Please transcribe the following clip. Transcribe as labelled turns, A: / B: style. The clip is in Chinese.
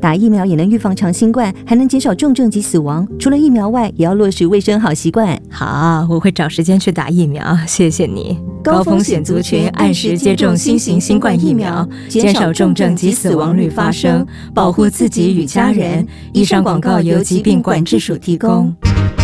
A: 打疫苗也能预防长新冠，还能减少重症及死亡。除了疫苗外，也要落实卫生好习惯。
B: 好，我会找时间去打疫苗，谢谢你。
A: 高风险族群按时接种新型新冠疫苗，减少重症及死亡率发生，保护自己与家人。以上广告由疾病管制署提供。